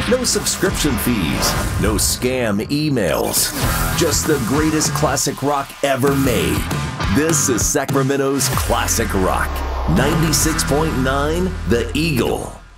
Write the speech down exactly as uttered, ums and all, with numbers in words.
No subscription fees, no scam emails, just the greatest classic rock ever made. This is Sacramento's Classic Rock. ninety-six point nine The Eagle.